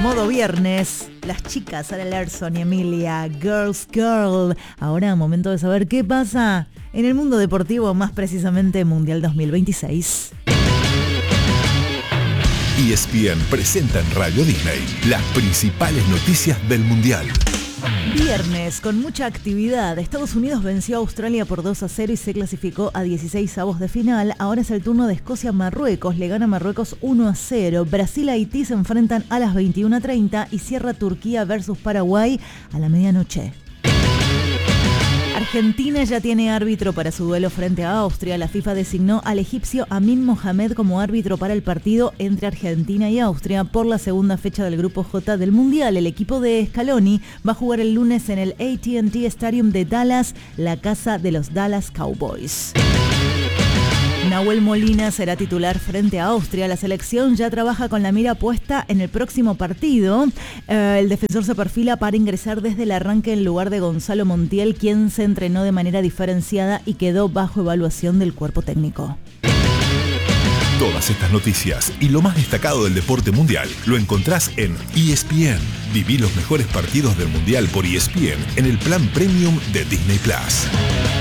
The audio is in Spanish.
Modo viernes, las chicas, Sara Larsson y Emilia, Girls Girl. Ahora, momento de saber qué pasa en el mundo deportivo, más precisamente Mundial 2026. ESPN presenta en Radio Disney las principales noticias del Mundial. Viernes, con mucha actividad. Estados Unidos venció a Australia por 2-0 y se clasificó a 16avos de final. Ahora es el turno de Escocia-Marruecos. Le gana Marruecos 1-0. Brasil-Haití se enfrentan a las 21:30 y cierra Turquía versus Paraguay a la medianoche. Argentina ya tiene árbitro para su duelo frente a Austria. La FIFA designó al egipcio Amin Mohamed como árbitro para el partido entre Argentina y Austria por la segunda fecha del Grupo J del Mundial. El equipo de Scaloni va a jugar el lunes en el AT&T Stadium de Dallas, la casa de los Dallas Cowboys. Nahuel Molina será titular frente a Austria. La selección ya trabaja con la mira puesta en el próximo partido. El defensor se perfila para ingresar desde el arranque en lugar de Gonzalo Montiel, quien se entrenó de manera diferenciada y quedó bajo evaluación del cuerpo técnico. Todas estas noticias y lo más destacado del deporte mundial lo encontrás en ESPN. Viví los mejores partidos del Mundial por ESPN en el plan premium de Disney Plus.